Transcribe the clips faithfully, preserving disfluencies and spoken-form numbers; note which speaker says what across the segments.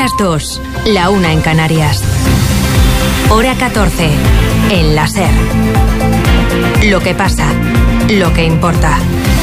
Speaker 1: las dos, la una en Canarias. Hora catorce, en la SER. Lo que pasa, lo que importa.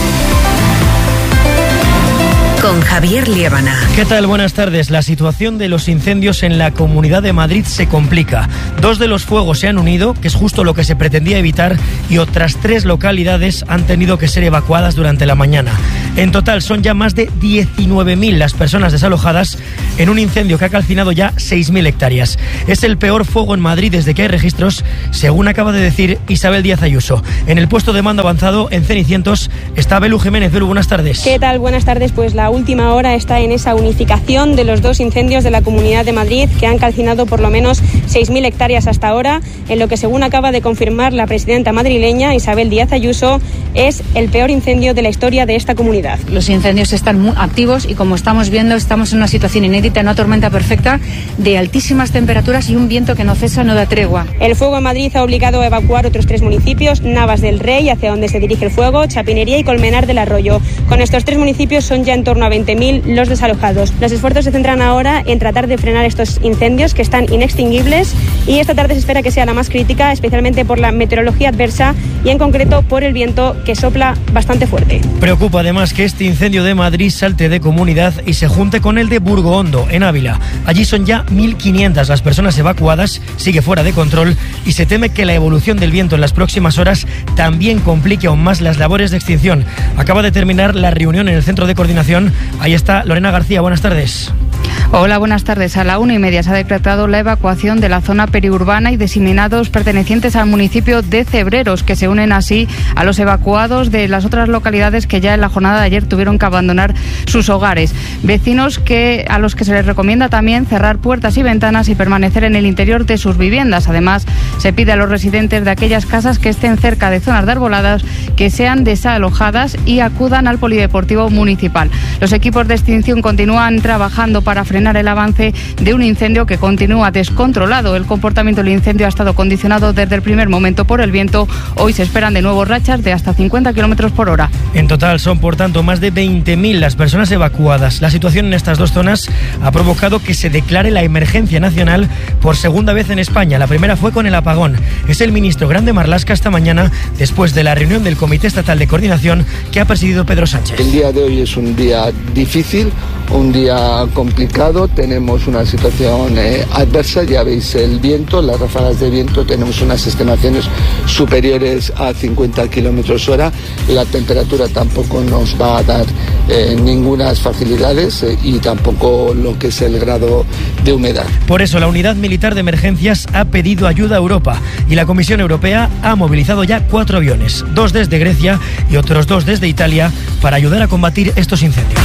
Speaker 1: Con Javier Liébana.
Speaker 2: ¿Qué tal? Buenas tardes. La situación de los incendios en la Comunidad de Madrid se complica. Dos de los fuegos se han unido, que es justo lo que se pretendía evitar, y otras tres localidades han tenido que ser evacuadas durante la mañana. En total son ya más de diecinueve mil las personas desalojadas en un incendio que ha calcinado ya seis mil hectáreas. Es el peor fuego en Madrid desde que hay registros, según acaba de decir Isabel Díaz Ayuso. En el puesto de mando avanzado, en Cenicientos, está Belu Jiménez. Belu, buenas tardes.
Speaker 3: ¿Qué tal? Buenas tardes. Pues la última hora está en esa unificación de los dos incendios de la Comunidad de Madrid, que han calcinado por lo menos seis mil hectáreas hasta ahora, en lo que, según acaba de confirmar la presidenta madrileña, Isabel Díaz Ayuso, es el peor incendio de la historia de esta comunidad.
Speaker 4: Los incendios están muy activos y, como estamos viendo, estamos en una situación inédita, en una tormenta perfecta de altísimas temperaturas y un viento que no cesa, no da tregua.
Speaker 3: El fuego en Madrid ha obligado a evacuar otros tres municipios: Navas del Rey, hacia donde se dirige el fuego, Chapinería y Colmenar del Arroyo. Con estos tres municipios son ya en torno a veinte mil los desalojados. Los esfuerzos se centran ahora en tratar de frenar estos incendios, que están inextinguibles, y esta tarde se espera que sea la más crítica, especialmente por la meteorología adversa y en concreto por el viento, que sopla bastante fuerte.
Speaker 2: Preocupa además que este incendio de Madrid salte de comunidad y se junte con el de Burgohondo, en Ávila. Allí son ya mil quinientas las personas evacuadas, sigue fuera de control, y se teme que la evolución del viento en las próximas horas también complique aún más las labores de extinción. Acaba de terminar la reunión en el centro de coordinación. Ahí está Lorena García, buenas tardes.
Speaker 5: Hola, buenas tardes. A la una y media se ha decretado la evacuación de la zona periurbana y diseminados pertenecientes al municipio de Cebreros, que se unen así a los evacuados de las otras localidades que ya en la jornada de ayer tuvieron que abandonar sus hogares. Vecinos que a los que se les recomienda también cerrar puertas y ventanas y permanecer en el interior de sus viviendas. Además, se pide a los residentes de aquellas casas que estén cerca de zonas de arboladas que sean desalojadas y acudan al polideportivo municipal. Los equipos de extinción continúan trabajando para frenar el avance de un incendio que continúa descontrolado. El comportamiento del incendio ha estado condicionado desde el primer momento por el viento. Hoy se esperan de nuevo rachas de hasta cincuenta kilómetros por hora.
Speaker 2: En total son, por tanto, más de veinte mil las personas evacuadas. La situación en estas dos zonas ha provocado que se declare la emergencia nacional por segunda vez en España. La primera fue con el apagón. Es el ministro Grande Marlaska esta mañana, después de la reunión del Comité Estatal de Coordinación que ha presidido Pedro Sánchez.
Speaker 6: El día de hoy es un día difícil, un día complicado. Tenemos una situación eh, adversa, ya veis el viento, las ráfagas de viento, tenemos unas estimaciones superiores a cincuenta kilómetros hora. La temperatura tampoco nos va a dar eh, ninguna facilidades eh, y tampoco lo que es el grado de humedad.
Speaker 2: Por eso la Unidad Militar de Emergencias ha pedido ayuda a Europa y la Comisión Europea ha movilizado ya cuatro aviones, dos desde Grecia y otros dos desde Italia, para ayudar a combatir estos incendios.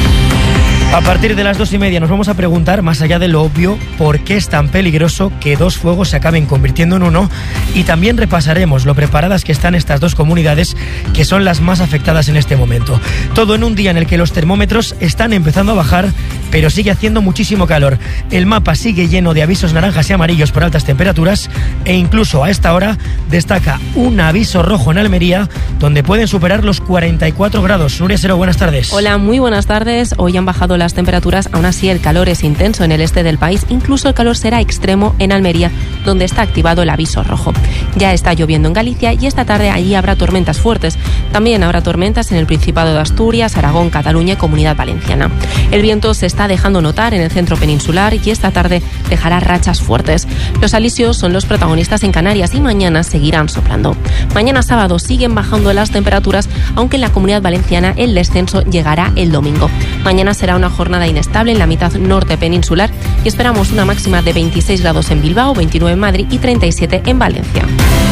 Speaker 2: A partir de las dos y media nos vamos a preguntar, más allá de lo obvio, por qué es tan peligroso que dos fuegos se acaben convirtiendo en uno, y también repasaremos lo preparadas que están estas dos comunidades, que son las más afectadas en este momento. Todo en un día en el que los termómetros están empezando a bajar, pero sigue haciendo muchísimo calor. El mapa sigue lleno de avisos naranjas y amarillos por altas temperaturas, e incluso a esta hora destaca un aviso rojo en Almería, donde pueden superar los cuarenta y cuatro grados. Nuria Sero, buenas tardes.
Speaker 7: Hola, muy buenas tardes. Hoy han bajado las temperaturas, aún así el calor es intenso en el este del país. Incluso el calor será extremo en Almería, donde está activado el aviso rojo. Ya está lloviendo en Galicia y esta tarde allí habrá tormentas fuertes. También habrá tormentas en el Principado de Asturias, Aragón, Cataluña y Comunidad Valenciana. El viento se está dejando notar en el centro peninsular y esta tarde dejará rachas fuertes. Los alisios son los protagonistas en Canarias y mañana seguirán soplando. Mañana sábado siguen bajando las temperaturas, aunque en la Comunidad Valenciana el descenso llegará el domingo. Mañana será una jornada inestable en la mitad norte peninsular y esperamos una máxima de veintiséis grados en Bilbao, veintinueve en Madrid y treinta y siete en Valencia.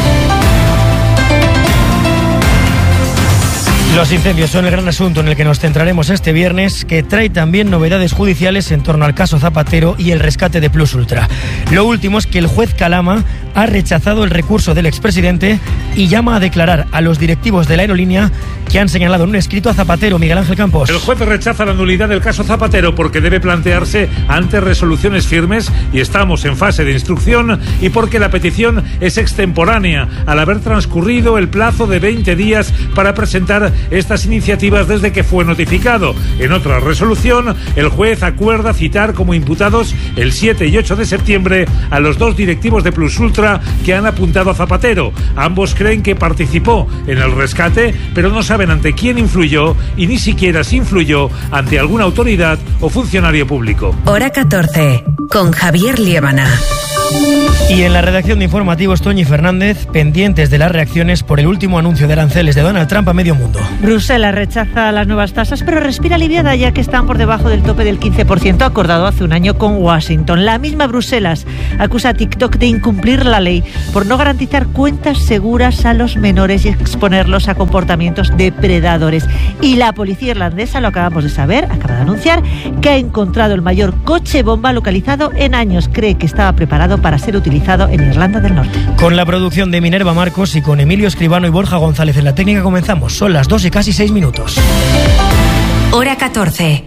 Speaker 2: Los incendios son el gran asunto en el que nos centraremos este viernes, que trae también novedades judiciales en torno al caso Zapatero y el rescate de Plus Ultra. Lo último es que el juez Calama ha rechazado el recurso del expresidente y llama a declarar a los directivos de la aerolínea que han señalado en un escrito a Zapatero. Miguel Ángel Campos.
Speaker 8: El juez rechaza la nulidad del caso Zapatero porque debe plantearse ante resoluciones firmes y estamos en fase de instrucción, y porque la petición es extemporánea al haber transcurrido el plazo de veinte días para presentar estas iniciativas desde que fue notificado. En otra resolución, el juez acuerda citar como imputados el siete y ocho de septiembre a los dos directivos de Plus Ultra que han apuntado a Zapatero. Ambos creen que participó en el rescate, pero no saben ante quién influyó y ni siquiera si influyó ante alguna autoridad o funcionario público.
Speaker 1: Hora catorce, con Javier Liébana.
Speaker 2: Y en la redacción de informativos, Toñi Fernández, pendientes de las reacciones por el último anuncio de aranceles de Donald Trump a medio mundo.
Speaker 9: Bruselas rechaza las nuevas tasas, pero respira aliviada ya que están por debajo del tope del quince por ciento acordado hace un año con Washington. La misma Bruselas acusa a TikTok de incumplir la ley por no garantizar cuentas seguras a los menores y exponerlos a comportamientos depredadores. Y la policía irlandesa, lo acabamos de saber, acaba de anunciar que ha encontrado el mayor coche bomba localizado en años. Cree que estaba preparado para ser utilizado en Irlanda del Norte.
Speaker 2: Con la producción de Minerva Marcos y con Emilio Escribano y Borja González en la técnica comenzamos. Son las dos y casi seis minutos.
Speaker 1: Hora catorce.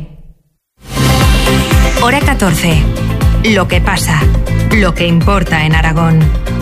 Speaker 1: Hora catorce. Lo que pasa, lo que importa en Aragón.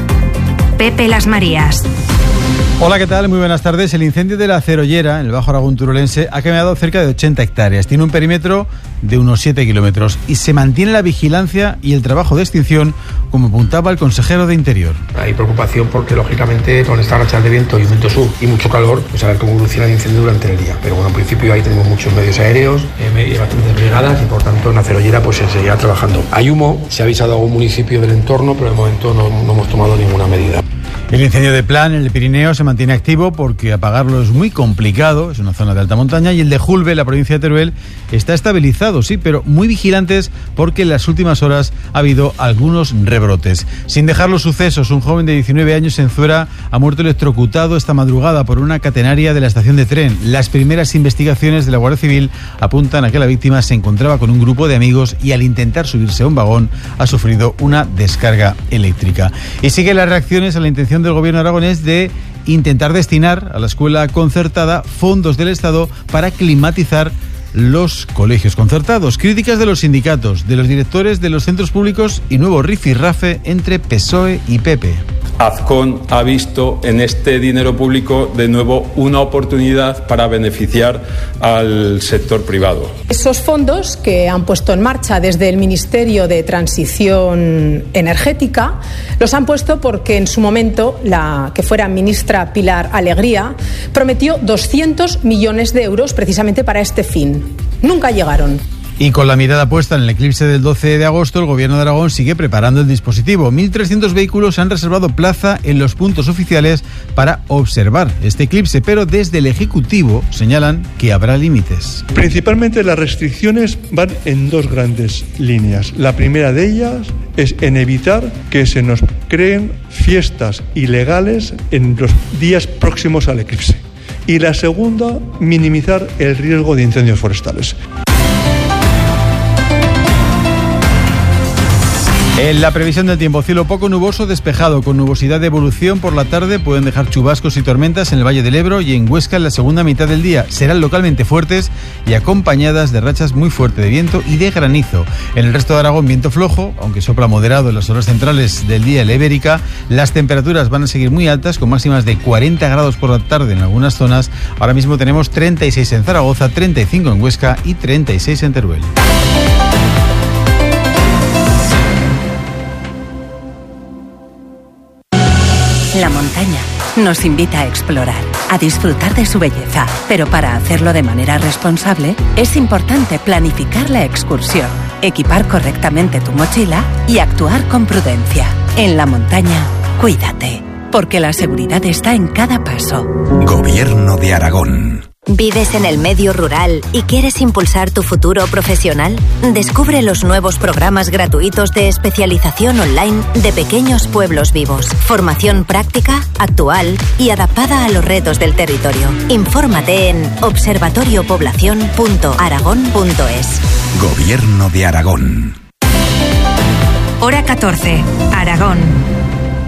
Speaker 1: Pepe Las Marías.
Speaker 10: Hola, ¿qué tal? Muy buenas tardes. El incendio de la Cerollera, en el Bajo Aragón turolense, ha quemado cerca de ochenta hectáreas. Tiene un perímetro de unos siete kilómetros y se mantiene la vigilancia y el trabajo de extinción, como apuntaba el consejero de Interior.
Speaker 11: Hay preocupación porque, lógicamente, con estas rachas de viento y viento sur y mucho calor, pues a ver cómo evoluciona el incendio durante el día. Pero bueno, en principio ahí tenemos muchos medios aéreos, eh, bastantes brigadas y, por tanto, en la Cerollera pues se seguirá trabajando. Hay humo, se ha avisado a algún municipio del entorno, pero de momento no, no hemos tomado ninguna medida.
Speaker 10: El incendio de Plan en el Pirineo se mantiene activo porque apagarlo es muy complicado, es una zona de alta montaña, y el de Julbe, la provincia de Teruel, está estabilizado, sí, pero muy vigilantes porque en las últimas horas ha habido algunos rebrotes. Sin dejar los sucesos, un joven de diecinueve años en Zuera ha muerto electrocutado esta madrugada por una catenaria de la estación de tren. Las primeras investigaciones de la Guardia Civil apuntan a que la víctima se encontraba con un grupo de amigos y al intentar subirse a un vagón ha sufrido una descarga eléctrica. Y sigue las reacciones a la intención del gobierno aragonés de intentar destinar a la escuela concertada fondos del Estado para climatizar los colegios concertados. Críticas de los sindicatos, de los directores de los centros públicos y nuevo rifirrafe entre P S O E y P P.
Speaker 12: Azcón ha visto en este dinero público de nuevo una oportunidad para beneficiar al sector privado.
Speaker 13: Esos fondos que han puesto en marcha desde el Ministerio de Transición Energética los han puesto porque en su momento la que fuera ministra Pilar Alegría prometió doscientos millones de euros precisamente para este fin. Nunca llegaron.
Speaker 10: Y con la mirada puesta en el eclipse del doce de agosto, el Gobierno de Aragón sigue preparando el dispositivo. mil trescientos vehículos han reservado plaza en los puntos oficiales para observar este eclipse, pero desde el Ejecutivo señalan que habrá límites.
Speaker 14: Principalmente las restricciones van en dos grandes líneas. La primera de ellas es en evitar que se nos creen fiestas ilegales en los días próximos al eclipse. Y la segunda, minimizar el riesgo de incendios forestales.
Speaker 10: En la previsión del tiempo, cielo poco nuboso despejado, con nubosidad de evolución por la tarde. Pueden dejar chubascos y tormentas en el Valle del Ebro y en Huesca en la segunda mitad del día. Serán localmente fuertes y acompañadas de rachas muy fuertes de viento y de granizo. En el resto de Aragón, viento flojo, aunque sopla moderado en las horas centrales del día en la Ibérica. Las temperaturas van a seguir muy altas, con máximas de cuarenta grados por la tarde en algunas zonas. Ahora mismo tenemos treinta y seis en Zaragoza, treinta y cinco en Huesca y treinta y seis en Teruel.
Speaker 15: La montaña nos invita a explorar, a disfrutar de su belleza, pero para hacerlo de manera responsable es importante planificar la excursión, equipar correctamente tu mochila y actuar con prudencia. En la montaña, cuídate, porque la seguridad está en cada paso.
Speaker 16: Gobierno de Aragón.
Speaker 17: ¿Vives en el medio rural y quieres impulsar tu futuro profesional? Descubre los nuevos programas gratuitos de especialización online de Pequeños Pueblos Vivos. Formación práctica, actual y adaptada a los retos del territorio. Infórmate en observatorio población punto aragón punto es.
Speaker 16: Gobierno de Aragón.
Speaker 1: Hora catorce, Aragón.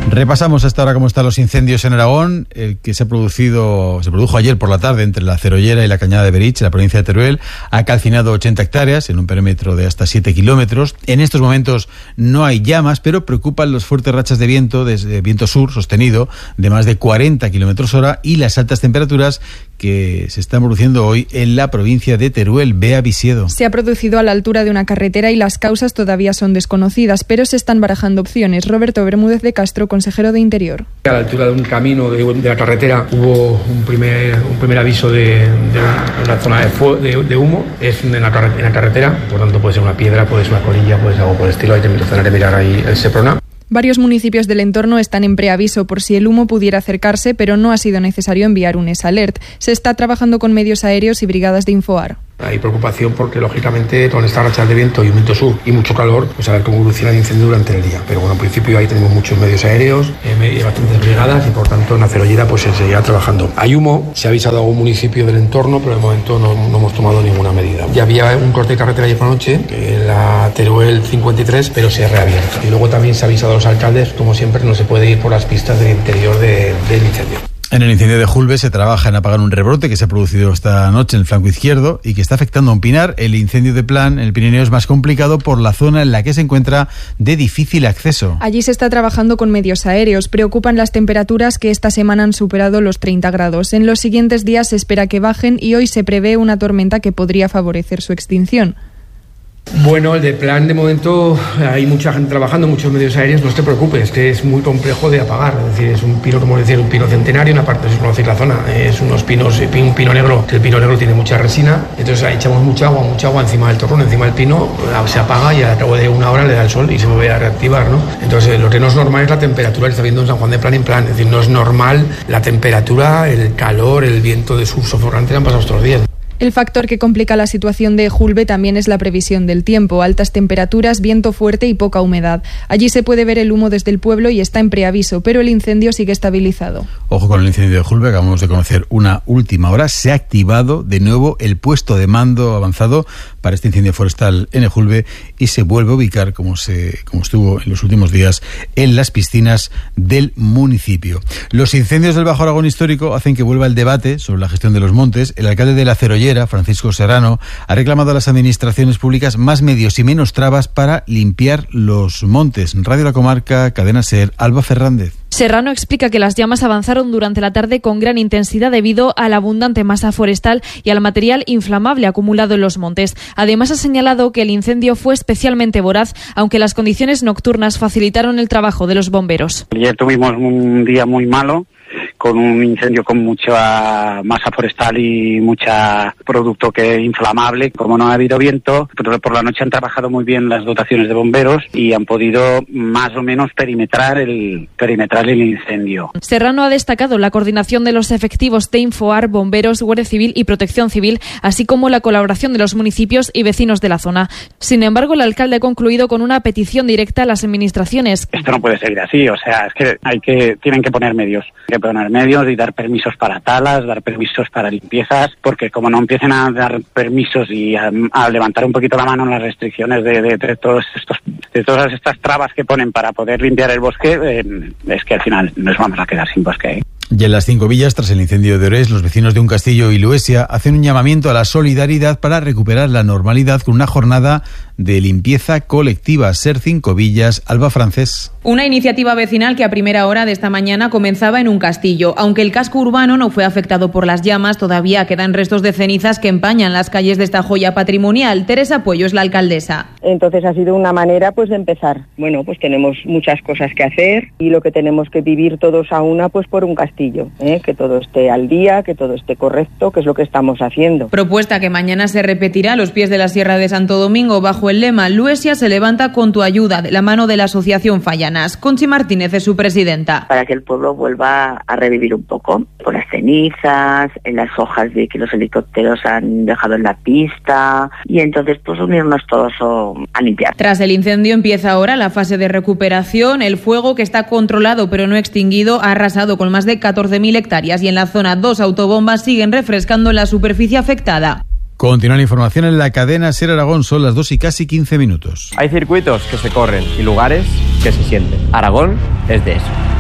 Speaker 10: Repasamos hasta ahora cómo están los incendios en Aragón, el que se ha producido, se produjo ayer por la tarde entre la Cerollera y la Cañada de Berich, en la provincia de Teruel. Ha calcinado ochenta hectáreas en un perímetro de hasta siete kilómetros. En estos momentos no hay llamas, pero preocupan los fuertes rachas de viento, desde viento sur sostenido, de más de cuarenta kilómetros hora, y las altas temperaturas que se están produciendo hoy en la provincia de Teruel. Bea Visiedo.
Speaker 18: Se ha producido a la altura de una carretera y las causas todavía son desconocidas, pero se están barajando opciones. Roberto Bermúdez de Castro, consejero de Interior.
Speaker 11: A la altura de un camino de, de la carretera hubo un primer, un primer aviso de, de una zona de, fuego, de, de humo. Es en la, en la carretera, por tanto puede ser una piedra, puede ser una colilla, puede ser algo por el estilo. Hay que empezar a mirar ahí el Seprona.
Speaker 18: Varios municipios del entorno están en preaviso por si el humo pudiera acercarse, pero no ha sido necesario enviar un S Alert. Se está trabajando con medios aéreos y brigadas de Infoar.
Speaker 11: Hay preocupación porque, lógicamente, con estas rachas de viento y un viento sur y mucho calor, pues a ver cómo evoluciona el incendio durante el día. Pero bueno, en principio ahí tenemos muchos medios aéreos, eh, bastantes brigadas y, por tanto, en la Cerollera pues se seguirá trabajando. Hay humo, se ha avisado a algún municipio del entorno, pero de momento no, no hemos tomado ninguna medida. Ya había un corte de carretera ayer por la noche, en la Teruel cincuenta y tres, pero se ha reabierto. Y luego también se ha avisado a los alcaldes, como siempre, no se puede ir por las pistas del interior de, del incendio.
Speaker 10: En el incendio de Julbe se trabaja en apagar un rebrote que se ha producido esta noche en el flanco izquierdo y que está afectando a un pinar. El incendio de Plan, en el Pirineo, es más complicado por la zona en la que se encuentra de difícil acceso.
Speaker 18: Allí se está trabajando con medios aéreos. Preocupan las temperaturas que esta semana han superado los treinta grados. En los siguientes días se espera que bajen y hoy se prevé una tormenta que podría favorecer su extinción.
Speaker 11: Bueno, el de Plan, de momento hay mucha gente trabajando, muchos medios aéreos. No te preocupes, que es muy complejo de apagar. Es decir, es un pino, como decir, un pino centenario. Una parte, si conocéis la zona, es unos pinos, un pino negro, que el pino negro tiene mucha resina. Entonces ahí echamos mucha agua, mucha agua encima del torrón, encima del pino, se apaga y al cabo de una hora le da el sol y se vuelve a reactivar, ¿no? Entonces lo que no es normal es la temperatura que está viendo en San Juan de Plan en Plan. Es decir, no es normal la temperatura, el calor, el viento de sur sofocante que han pasado estos días.
Speaker 18: El factor que complica la situación de Julbe también es la previsión del tiempo, altas temperaturas, viento fuerte y poca humedad. Allí se puede ver el humo desde el pueblo y está en preaviso, pero el incendio sigue estabilizado.
Speaker 10: Ojo con el incendio de Julbe, acabamos de conocer una última hora. Se ha activado de nuevo el puesto de mando avanzado para este incendio forestal en el Julbe y se vuelve a ubicar, como, se, como estuvo en los últimos días, en las piscinas del municipio. Los incendios del Bajo Aragón histórico hacen que vuelva el debate sobre la gestión de los montes. El alcalde de la Cerollera, Francisco Serrano, ha reclamado a las administraciones públicas más medios y menos trabas para limpiar los montes. Radio La Comarca, Cadena SER, Alba Fernández.
Speaker 19: Serrano explica que las llamas avanzaron durante la tarde con gran intensidad debido a la abundante masa forestal y al material inflamable acumulado en los montes. Además, ha señalado que el incendio fue especialmente voraz, aunque las condiciones nocturnas facilitaron el trabajo de los bomberos.
Speaker 20: Ayer tuvimos un día muy malo, con un incendio con mucha masa forestal y mucha producto que inflamable. Como no ha habido viento, pero por la noche han trabajado muy bien las dotaciones de bomberos y han podido más o menos perimetrar el perimetrar el incendio.
Speaker 19: Serrano ha destacado la coordinación de los efectivos de Infoar, bomberos, Guardia Civil y Protección Civil, así como la colaboración de los municipios y vecinos de la zona. Sin embargo, el alcalde ha concluido con una petición directa a las administraciones.
Speaker 20: Esto no puede seguir así, o sea, es que hay que tienen que poner medios, hay que poner medios y dar permisos para talas, dar permisos para limpiezas, porque como no empiecen a dar permisos y a, a levantar un poquito la mano en las restricciones de, de, de todos estos de todas estas trabas que ponen para poder limpiar el bosque, eh, es que al final nos vamos a quedar sin bosque, ¿eh?
Speaker 10: Y en las Cinco Villas, tras el incendio de Orés, los vecinos de Un Castillo y Luesia hacen un llamamiento a la solidaridad para recuperar la normalidad con una jornada de limpieza colectiva. SER Cinco Villas, Alba Francés.
Speaker 21: Una iniciativa vecinal que a primera hora de esta mañana comenzaba en Un Castillo. Aunque el casco urbano no fue afectado por las llamas, todavía quedan restos de cenizas que empañan las calles de esta joya patrimonial. Teresa Puello es la alcaldesa.
Speaker 22: Entonces ha sido una manera pues de empezar. Bueno, pues tenemos muchas cosas que hacer y lo que tenemos que vivir todos a una pues por Un Castillo, ¿eh? Que todo esté al día, que todo esté correcto, que es lo que estamos haciendo.
Speaker 21: Propuesta que mañana se repetirá a los pies de la Sierra de Santo Domingo bajo el lema Luesia se levanta con tu ayuda, de la mano de la Asociación Fallanas. Conchi Martínez es su presidenta.
Speaker 23: Para que el pueblo vuelva a revivir un poco, con las cenizas, en las hojas de que los helicópteros han dejado en la pista, y entonces pues unirnos todos a limpiar.
Speaker 21: Tras el incendio empieza ahora la fase de recuperación. El fuego, que está controlado pero no extinguido, ha arrasado con más de catorce mil hectáreas y en la zona dos autobombas siguen refrescando la superficie afectada.
Speaker 10: Continúa la información en la cadena SER Aragón, son las dos y casi quince minutos.
Speaker 24: Hay circuitos que se corren y lugares que se sienten. Aragón es de eso.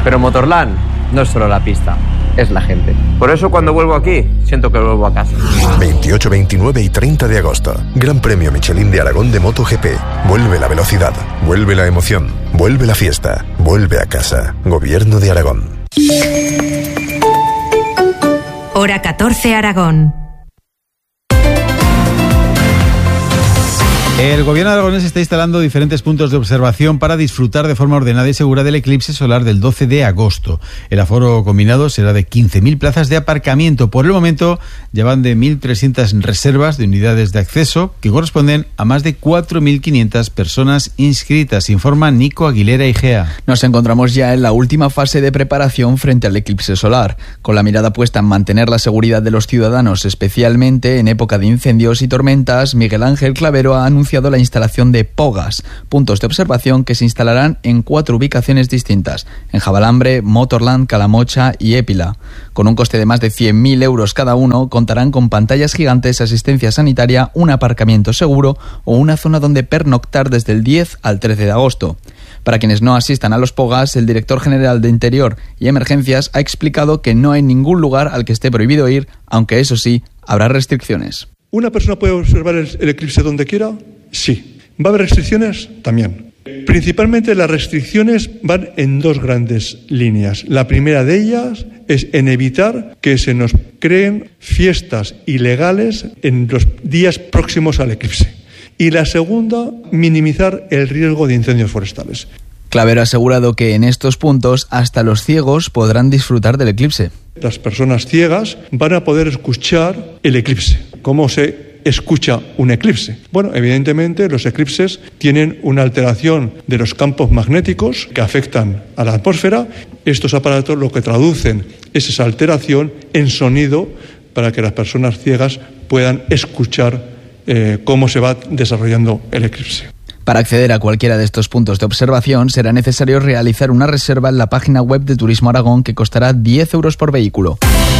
Speaker 3: Pero Motorland no es solo la pista, es la gente. Por eso cuando vuelvo aquí, siento que vuelvo a casa.
Speaker 4: veintiocho, veintinueve y treinta de agosto. Gran Premio Michelin de Aragón de MotoGP. Vuelve la velocidad, vuelve la emoción, vuelve la fiesta, vuelve a casa. Gobierno de Aragón.
Speaker 1: Hora catorce, Aragón.
Speaker 10: El gobierno aragonés está instalando diferentes puntos de observación para disfrutar de forma ordenada y segura del eclipse solar del doce de agosto. El aforo combinado será de quince mil plazas de aparcamiento. Por el momento ya van de mil trescientas reservas de unidades de acceso que corresponden a más de cuatro mil quinientas personas inscritas, informa Nico Aguilera Igea.
Speaker 5: Nos encontramos ya en la última fase de preparación frente al eclipse solar, con la mirada puesta en mantener la seguridad de los ciudadanos, especialmente en época de incendios y tormentas. Miguel Ángel Clavero ha anunciado la instalación de POGAS, puntos de observación que se instalarán en cuatro ubicaciones distintas, en Jabalambre, Motorland, Calamocha y Épila. Con un coste de más de cien mil euros cada uno, contarán con pantallas gigantes, asistencia sanitaria, un aparcamiento seguro o una zona donde pernoctar desde el diez al trece de agosto. Para quienes no asistan a los POGAS, el director general de Interior y Emergencias ha explicado que no hay ningún lugar al que esté prohibido ir, aunque eso sí, habrá restricciones.
Speaker 14: ¿Una persona puede observar el, el eclipse donde quiera? Sí. ¿Va a haber restricciones? También. Principalmente las restricciones van en dos grandes líneas. La primera de ellas es en evitar que se nos creen fiestas ilegales en los días próximos al eclipse. Y la segunda, minimizar el riesgo de incendios forestales.
Speaker 5: Clavero ha asegurado que en estos puntos hasta los ciegos podrán disfrutar del eclipse.
Speaker 14: Las personas ciegas van a poder escuchar el eclipse. ¿Cómo se escucha un eclipse? Bueno, evidentemente los eclipses tienen una alteración de los campos magnéticos que afectan a la atmósfera. Estos aparatos lo que traducen es esa alteración en sonido para que las personas ciegas puedan escuchar eh, cómo se va desarrollando el eclipse.
Speaker 5: Para acceder a cualquiera de estos puntos de observación será necesario realizar una reserva en la página web de Turismo Aragón que costará diez euros por vehículo.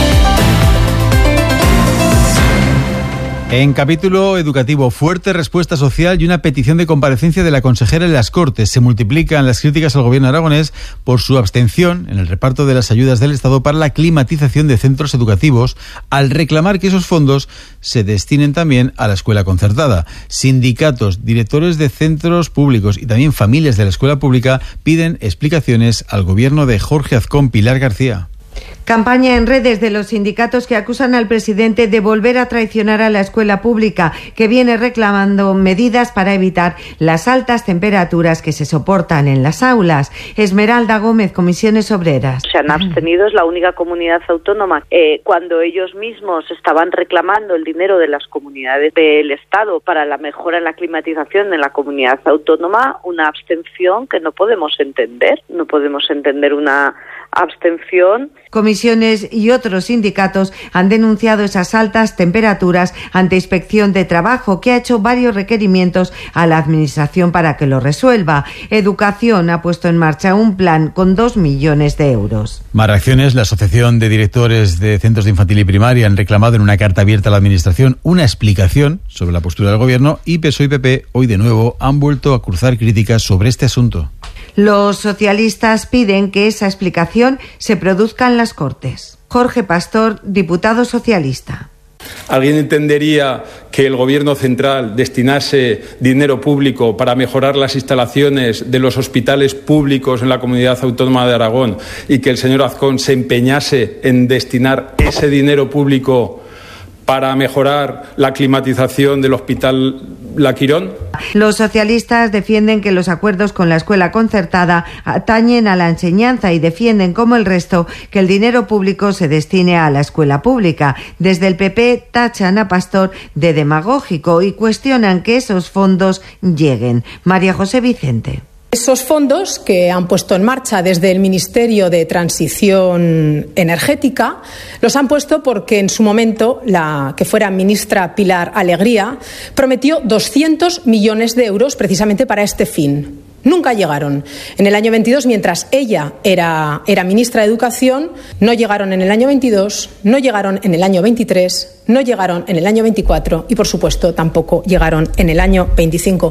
Speaker 10: En capítulo educativo, fuerte respuesta social y una petición de comparecencia de la consejera en las Cortes. Se multiplican las críticas al gobierno aragonés por su abstención en el reparto de las ayudas del Estado para la climatización de centros educativos, al reclamar que esos fondos se destinen también a la escuela concertada. Sindicatos, directores de centros públicos y también familias de la escuela pública piden explicaciones al gobierno de Jorge Azcón. Pilar García.
Speaker 24: Campaña en redes de los sindicatos que acusan al presidente de volver a traicionar a la escuela pública, que viene reclamando medidas para evitar las altas temperaturas que se soportan en las aulas. Esmeralda Gómez, Comisiones Obreras.
Speaker 25: Se han abstenido, es la única comunidad autónoma. Eh, cuando ellos mismos estaban reclamando el dinero de las comunidades del Estado para la mejora en la climatización de la comunidad autónoma, una abstención que no podemos entender. No podemos entender una abstención.
Speaker 24: Comisiones y otros sindicatos han denunciado esas altas temperaturas ante Inspección de Trabajo, que ha hecho varios requerimientos a la Administración para que lo resuelva. Educación ha puesto en marcha un plan con dos millones de euros.
Speaker 10: Más reacciones. La Asociación de Directores de Centros de Infantil y Primaria han reclamado en una carta abierta a la Administración una explicación sobre la postura del Gobierno, y P S O E y P P hoy de nuevo han vuelto a cruzar críticas sobre este asunto.
Speaker 24: Los socialistas piden que esa explicación se produzca en las Cortes. Jorge Pastor, diputado socialista.
Speaker 12: ¿Alguien entendería que el Gobierno central destinase dinero público para mejorar las instalaciones de los hospitales públicos en la Comunidad Autónoma de Aragón y que el señor Azcón se empeñase en destinar ese dinero público para mejorar la climatización del Hospital La Quirón?
Speaker 24: Los socialistas defienden que los acuerdos con la escuela concertada atañen a la enseñanza y defienden, como el resto, que el dinero público se destine a la escuela pública. Desde el P P tachan a Pastor de demagógico y cuestionan que esos fondos lleguen. María José Vicente.
Speaker 13: Esos fondos que han puesto en marcha desde el Ministerio de Transición Energética los han puesto porque en su momento la que fuera ministra Pilar Alegría prometió doscientos millones de euros precisamente para este fin. Nunca llegaron. En el año veintidós, mientras ella era, era ministra de Educación, no llegaron en el año veintidós, no llegaron en el año veintitrés, no llegaron en el año veinticuatro y, por supuesto, tampoco llegaron en el año veinticinco.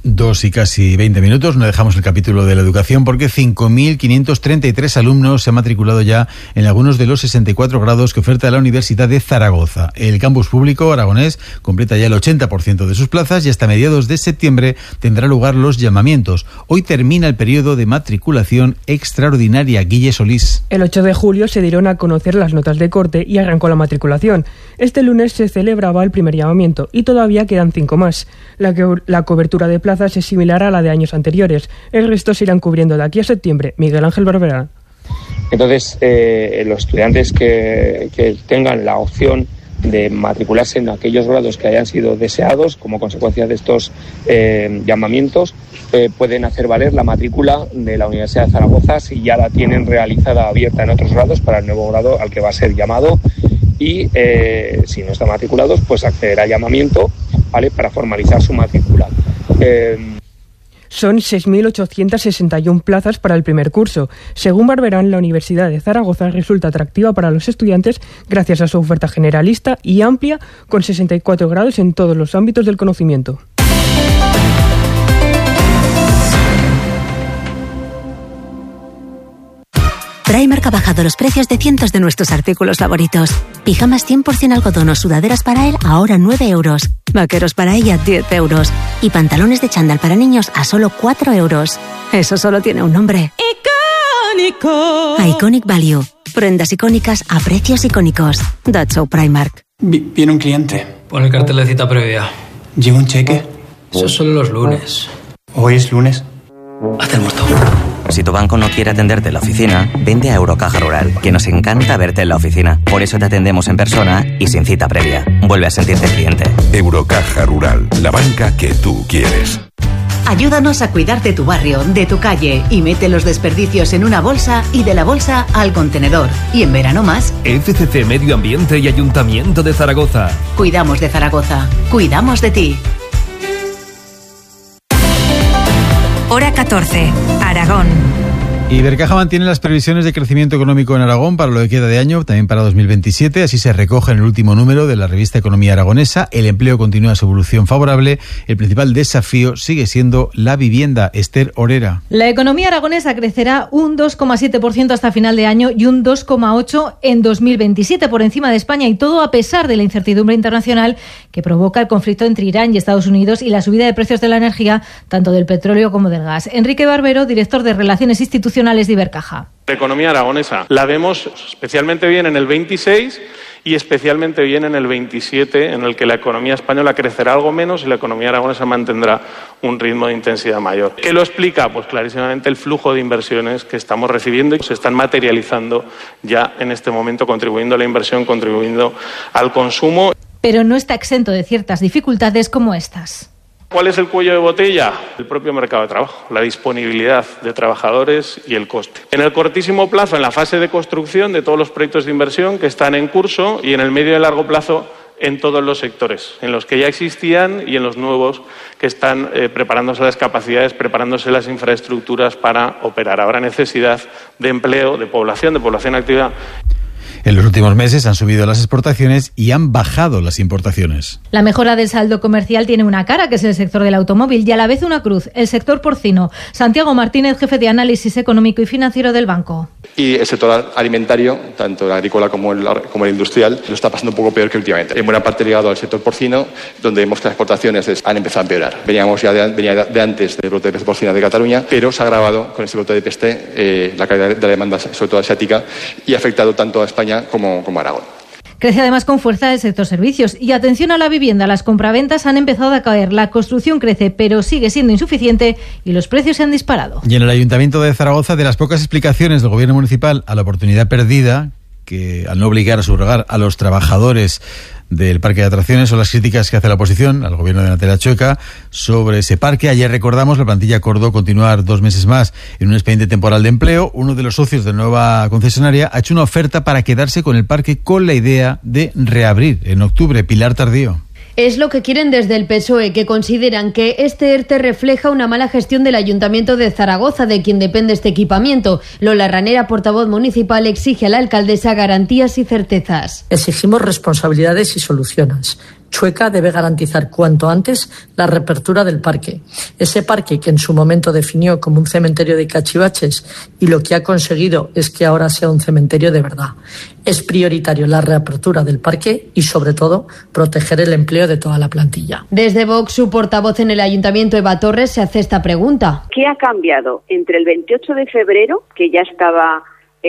Speaker 10: Dos y casi veinte minutos, no dejamos el capítulo de la educación porque cinco mil quinientos treinta y tres alumnos se han matriculado ya en algunos de los sesenta y cuatro grados que oferta la Universidad de Zaragoza. El campus público aragonés completa ya el ochenta por ciento de sus plazas y hasta mediados de septiembre tendrá lugar los llamamientos. Hoy termina el periodo de matriculación extraordinaria. Guille Solís.
Speaker 2: El ocho de julio se dieron a conocer las notas de corte y arrancó la matriculación. Este lunes se celebraba el primer llamamiento y todavía quedan cinco más. La, que, la cobertura de plazas es similar a la de años anteriores. El resto se irán cubriendo de aquí a septiembre. Miguel Ángel Barberá.
Speaker 6: Entonces, eh, los estudiantes que, que tengan la opción de matricularse en aquellos grados que hayan sido deseados como consecuencia de estos eh, llamamientos, eh, pueden hacer valer la matrícula de la Universidad de Zaragoza si ya la tienen realizada abierta en otros grados para el nuevo grado al que va a ser llamado. Y eh, si no están matriculados, pues acceder al llamamiento, ¿vale?, para formalizar su matrícula. Eh...
Speaker 2: Son seis mil ochocientas sesenta y una plazas para el primer curso. Según Barberán, la Universidad de Zaragoza resulta atractiva para los estudiantes gracias a su oferta generalista y amplia, con sesenta y cuatro grados en todos los ámbitos del conocimiento.
Speaker 7: Primark ha bajado los precios de cientos de nuestros artículos favoritos. Pijamas cien por ciento algodón o sudaderas para él a ahora nueve euros. Vaqueros para ella diez euros. Y pantalones de chándal para niños a solo cuatro euros. Eso solo tiene un nombre. ¡Icónico! Iconic Value. Prendas icónicas a precios icónicos. That's so Primark.
Speaker 8: Viene un cliente.
Speaker 9: Pon el cartel de cita previa.
Speaker 8: ¿Lleva un cheque?
Speaker 9: Eso solo los lunes.
Speaker 8: ¿Hoy es lunes?
Speaker 9: Haz el muerto.
Speaker 26: Si tu banco no quiere atenderte en la oficina, vente a Eurocaja Rural, que nos encanta verte en la oficina. Por eso te atendemos en persona y sin cita previa. Vuelve a sentirte cliente.
Speaker 16: Eurocaja Rural, la banca que tú quieres.
Speaker 27: Ayúdanos a cuidar de tu barrio, de tu calle y mete los desperdicios en una bolsa y de la bolsa al contenedor. Y en verano más,
Speaker 28: F C C Medio Ambiente y Ayuntamiento de Zaragoza.
Speaker 27: Cuidamos de Zaragoza. Cuidamos de ti.
Speaker 1: Hora catorce, Aragón.
Speaker 10: Ibercaja mantiene las previsiones de crecimiento económico en Aragón para lo que queda de año, también para dos mil veintisiete. Así se recoge en el último número de la revista Economía Aragonesa. El empleo continúa su evolución favorable. El principal desafío sigue siendo la vivienda. Esther Orera.
Speaker 21: La economía aragonesa crecerá un dos coma siete por ciento hasta final de año y un dos coma ocho por ciento en dos mil veintisiete, por encima de España, y todo a pesar de la incertidumbre internacional que provoca el conflicto entre Irán y Estados Unidos y la subida de precios de la energía, tanto del petróleo como del gas. Enrique Barbero, director de Relaciones Institucionales de Ibercaja.
Speaker 29: La economía aragonesa la vemos especialmente bien en el veintiséis y especialmente bien en el veintisiete, en el que la economía española crecerá algo menos y la economía aragonesa mantendrá un ritmo de intensidad mayor. ¿Qué lo explica? Pues clarísimamente el flujo de inversiones que estamos recibiendo y se están materializando ya en este momento, contribuyendo a la inversión, contribuyendo al consumo.
Speaker 21: Pero no está exento de ciertas dificultades como estas.
Speaker 29: ¿Cuál es el cuello de botella? El propio mercado de trabajo, la disponibilidad de trabajadores y el coste. En el cortísimo plazo, en la fase de construcción de todos los proyectos de inversión que están en curso, y en el medio y largo plazo en todos los sectores, en los que ya existían y en los nuevos que están eh, preparándose las capacidades, preparándose las infraestructuras para operar. Habrá necesidad de empleo, de población, de población activa.
Speaker 10: En los últimos meses han subido las exportaciones y han bajado las importaciones.
Speaker 21: La mejora del saldo comercial tiene una cara, que es el sector del automóvil, y a la vez una cruz, el sector porcino. Santiago Martínez, jefe de análisis económico y financiero del banco.
Speaker 30: Y el sector alimentario, tanto el agrícola como el, como el industrial, lo está pasando un poco peor que últimamente. En buena parte ligado al sector porcino, donde vemos que las exportaciones han empezado a empeorar. Veníamos ya de, venía de antes del brote de peste porcina de Cataluña, pero se ha agravado con este brote de peste eh, la caída de la demanda, sobre todo asiática, y ha afectado tanto a España como, como a Aragón.
Speaker 21: Crece además con fuerza el sector servicios. Y atención a la vivienda, las compraventas han empezado a caer, la construcción crece, pero sigue siendo insuficiente y los precios se han disparado.
Speaker 10: Y en el Ayuntamiento de Zaragoza, de las pocas explicaciones del Gobierno municipal a la oportunidad perdida, que al no obligar a subrogar a los trabajadores del parque de atracciones, son las críticas que hace la oposición al gobierno de Natalia Chueca sobre ese parque. Ayer, recordamos, la plantilla acordó continuar dos meses más en un expediente temporal de empleo. Uno de los socios de la nueva concesionaria ha hecho una oferta para quedarse con el parque con la idea de reabrir en octubre. Pilar Tardío.
Speaker 31: Es lo que quieren desde el P S O E, que consideran que este ERTE refleja una mala gestión del Ayuntamiento de Zaragoza, de quien depende este equipamiento. Lola Ranera, portavoz municipal, exige a la alcaldesa garantías y certezas.
Speaker 32: Exigimos responsabilidades y soluciones.
Speaker 3: Chueca debe garantizar cuanto antes la reapertura del parque. Ese parque que en su momento definió como un cementerio de cachivaches y lo que ha conseguido es que ahora sea un cementerio de verdad. Es prioritario la reapertura del parque y, sobre todo, proteger el empleo de toda la plantilla.
Speaker 31: Desde Vox, su portavoz en el Ayuntamiento, Eva Torres, se hace esta pregunta.
Speaker 25: ¿Qué ha cambiado entre el veintiocho de febrero, que ya estaba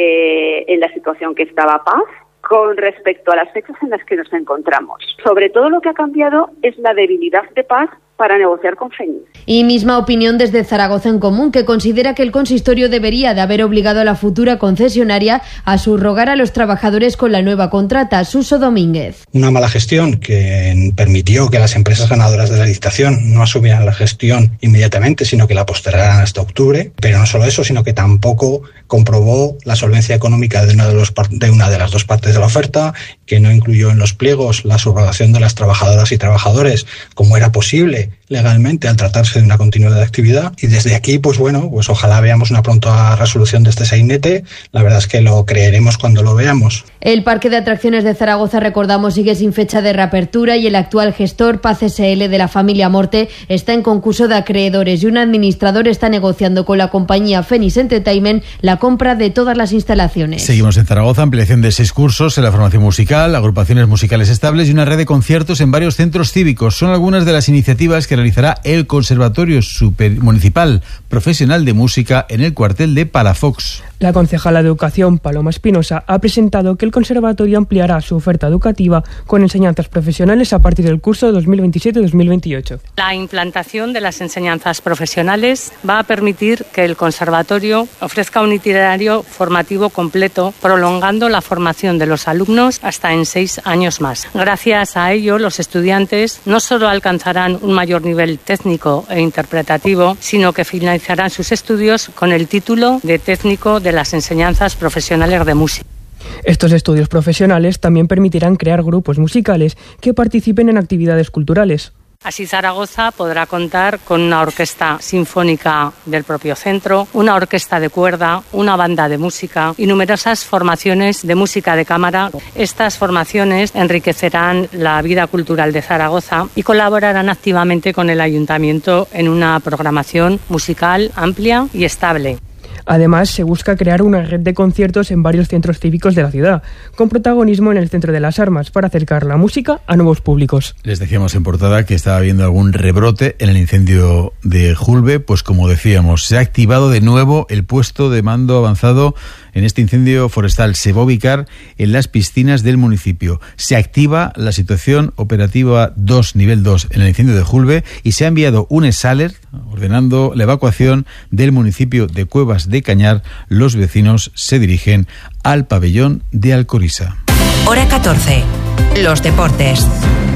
Speaker 25: eh, en la situación que estaba Paz, con respecto a las fechas en las que nos encontramos? Sobre todo lo que ha cambiado es la debilidad de Paz para negociar con Fénix.
Speaker 31: Y misma opinión desde Zaragoza en Común, que considera que el consistorio debería de haber obligado a la futura concesionaria a subrogar a los trabajadores con la nueva contrata. Suso Domínguez.
Speaker 4: Una mala gestión que permitió que las empresas ganadoras de la licitación no asumieran la gestión inmediatamente, sino que la postergaran hasta octubre. Pero no solo eso, sino que tampoco comprobó la solvencia económica de una de, los, de una de las dos partes de la oferta, que no incluyó en los pliegos la subrogación de las trabajadoras y trabajadores, como era posible legalmente al tratarse de una continuidad de actividad. Y desde aquí, pues bueno, pues ojalá veamos una pronta resolución de este sainete. La verdad es que lo creeremos cuando lo veamos.
Speaker 31: El Parque de Atracciones de Zaragoza, recordamos, sigue sin fecha de reapertura y el actual gestor, Paz S L de la familia Morte, está en concurso de acreedores y un administrador está negociando con la compañía Fénix Entertainment la compra de todas las instalaciones.
Speaker 10: Seguimos en Zaragoza, ampliación de seis cursos en la formación musical, agrupaciones musicales estables y una red de conciertos en varios centros cívicos. Son algunas de las iniciativas que realizará el Conservatorio Supermunicipal Profesional de Música en el cuartel de Palafox.
Speaker 2: La concejala de Educación, Paloma Espinosa, ha presentado que el conservatorio ampliará su oferta educativa con enseñanzas profesionales a partir del curso dos mil veintisiete dos mil veintiocho.
Speaker 11: La implantación de las enseñanzas profesionales va a permitir que el conservatorio ofrezca un itinerario formativo completo, prolongando la formación de los alumnos hasta en seis años más. Gracias a ello, los estudiantes no solo alcanzarán un mayor nivel técnico e interpretativo, sino que finalizarán sus estudios con el título de técnico de las enseñanzas profesionales de música.
Speaker 2: Estos estudios profesionales también permitirán crear grupos musicales que participen en actividades culturales.
Speaker 11: Así Zaragoza podrá contar con una orquesta sinfónica del propio centro, una orquesta de cuerda, una banda de música y numerosas formaciones de música de cámara. Estas formaciones enriquecerán la vida cultural de Zaragoza y colaborarán activamente con el Ayuntamiento en una programación musical amplia y estable.
Speaker 2: Además, se busca crear una red de conciertos en varios centros cívicos de la ciudad, con protagonismo en el Centro de las Armas, para acercar la música a nuevos públicos.
Speaker 10: Les decíamos en portada que estaba habiendo algún rebrote en el incendio de Julbe, pues como decíamos, se ha activado de nuevo el puesto de mando avanzado en este incendio forestal. Se va a ubicar en las piscinas del municipio. Se activa la situación operativa dos, nivel dos, en el incendio de Julbe y se ha enviado un ESALER ordenando la evacuación del municipio de Cuevas de Cañar. Los vecinos se dirigen al pabellón de Alcoriza.
Speaker 1: Hora catorce. Los deportes.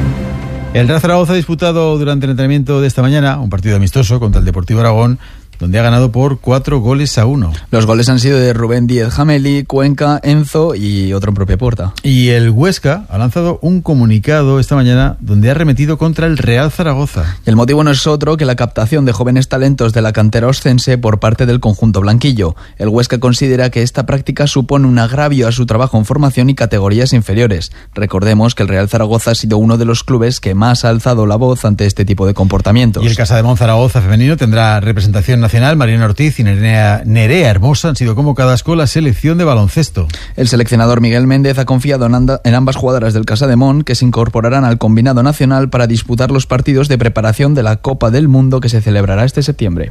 Speaker 10: El Real Zaragoza ha disputado durante el entrenamiento de esta mañana un partido amistoso contra el Deportivo Aragón, donde ha ganado por cuatro goles a uno.
Speaker 5: Los goles han sido de Rubén Díez Jameli, Cuenca, Enzo y otro en propia puerta.
Speaker 10: Y el Huesca ha lanzado un comunicado esta mañana donde ha arremetido contra el Real Zaragoza.
Speaker 5: El motivo no es otro que la captación de jóvenes talentos de la cantera oscense por parte del conjunto blanquillo. El Huesca considera que esta práctica supone un agravio a su trabajo en formación y categorías inferiores. Recordemos que el Real Zaragoza ha sido uno de los clubes que más ha alzado la voz ante este tipo de comportamientos.
Speaker 10: Y el Casademón Zaragoza femenino tendrá representación nacional. Mariana Ortiz y Nerea, Nerea Hermosa han sido convocadas con la selección de baloncesto.
Speaker 5: El seleccionador Miguel Méndez ha confiado en, anda, en ambas jugadoras del Casademón, que se incorporarán al combinado nacional para disputar los partidos de preparación de la Copa del Mundo que se celebrará este septiembre.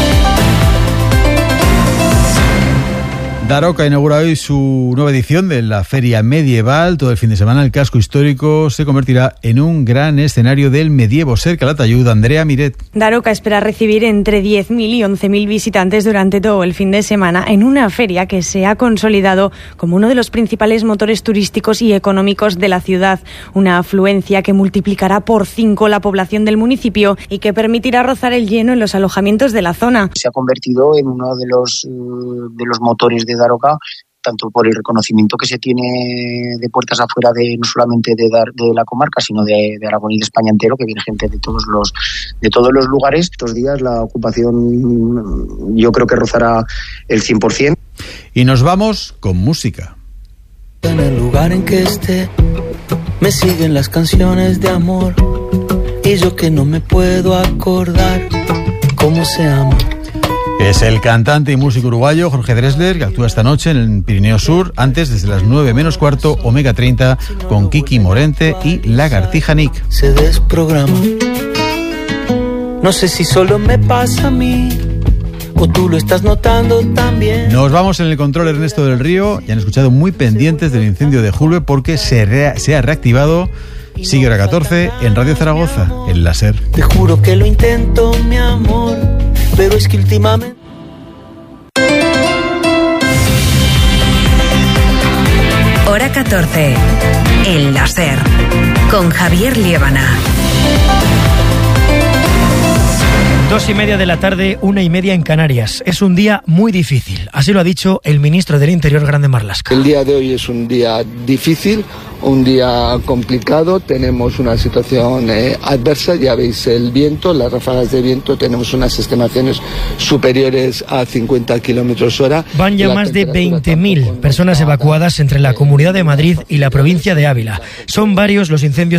Speaker 10: Daroca inaugura hoy su nueva edición de la Feria Medieval. Todo el fin de semana el casco histórico se convertirá en un gran escenario del medievo. Ser Calatayud, Andrea Miret.
Speaker 14: Daroca espera recibir entre diez mil y once mil visitantes durante todo el fin de semana en una feria que se ha consolidado como uno de los principales motores turísticos y económicos de la ciudad. Una afluencia que multiplicará por cinco la población del municipio y que permitirá rozar el lleno en los alojamientos de la zona.
Speaker 15: Se ha convertido en uno de los, de los motores de Daroca, tanto por el reconocimiento que se tiene de puertas afuera de no solamente de, Dar, de la comarca, sino de, de Aragón y de España entero, que viene gente de todos los de todos los lugares. Estos días la ocupación yo creo que rozará el cien por ciento.
Speaker 10: Y nos vamos con música.
Speaker 6: En el lugar en que esté, me siguen las canciones de amor. Y yo que no me puedo acordar cómo se ama.
Speaker 10: Es el cantante y músico uruguayo Jorge Drexler, que actúa esta noche en el Pirineo Sur. Antes, desde las nueve menos cuarto, Omega treinta, con Kiki Morente y Lagartija Nick.
Speaker 6: Se desprograma. No sé si solo me pasa a mí o tú lo estás notando también.
Speaker 10: Nos vamos en el control Ernesto del Río. Ya han escuchado muy pendientes del incendio de Julve porque se, rea- se ha reactivado. Sigue hora catorce en Radio Zaragoza, el láser.
Speaker 6: Te juro que lo intento, mi amor, pero es que últimamente...
Speaker 1: Hora catorce, el láser, con Javier Liébana.
Speaker 7: Dos y media de la tarde, una y media en Canarias. Es un día muy difícil, así lo ha dicho el ministro del Interior, Grande Marlaska.
Speaker 12: El día de hoy es un día difícil, un día complicado. Tenemos una situación eh, adversa, ya veis el viento, las ráfagas de viento, tenemos unas estimaciones superiores a cincuenta kilómetros hora.
Speaker 7: Van ya más de veinte mil personas evacuadas entre la Comunidad de Madrid y la provincia de Ávila. Son varios los incendios